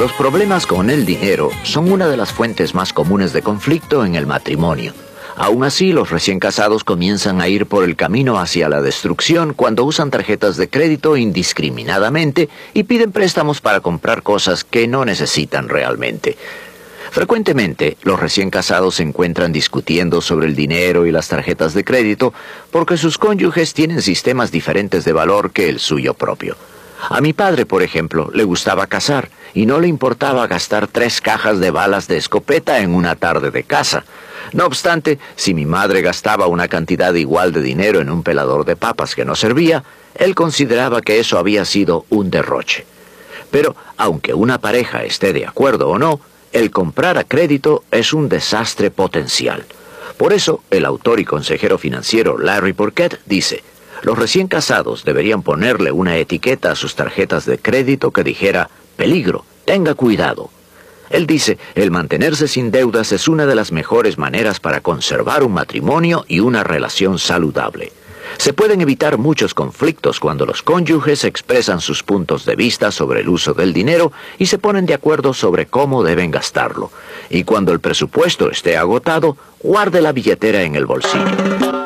Los problemas con el dinero son una de las fuentes más comunes de conflicto en el matrimonio. Aún así, los recién casados comienzan a ir por el camino hacia la destrucción cuando usan tarjetas de crédito indiscriminadamente y piden préstamos para comprar cosas que no necesitan realmente. Frecuentemente, los recién casados se encuentran discutiendo sobre el dinero y las tarjetas de crédito porque sus cónyuges tienen sistemas diferentes de valor que el suyo propio. A mi padre, por ejemplo, le gustaba cazar y no le importaba gastar 3 cajas de balas de escopeta en una tarde de caza. No obstante, si mi madre gastaba una cantidad igual de dinero en un pelador de papas que no servía, él consideraba que eso había sido un derroche. Pero, aunque una pareja esté de acuerdo o no, el comprar a crédito es un desastre potencial. Por eso, el autor y consejero financiero Larry Burkett dice: los recién casados deberían ponerle una etiqueta a sus tarjetas de crédito que dijera: peligro, tenga cuidado. Él dice, el mantenerse sin deudas es una de las mejores maneras para conservar un matrimonio y una relación saludable. Se pueden evitar muchos conflictos cuando los cónyuges expresan sus puntos de vista sobre el uso del dinero y se ponen de acuerdo sobre cómo deben gastarlo. Y cuando el presupuesto esté agotado, guarde la billetera en el bolsillo.